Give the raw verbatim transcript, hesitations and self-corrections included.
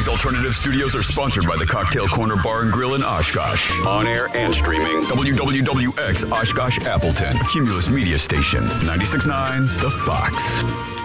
These alternative studios are sponsored by the Cocktail Corner Bar and Grill in Oshkosh. On air and streaming. W W W X Oshkosh Appleton. A Cumulus Media Station. ninety-six point nine The Fox.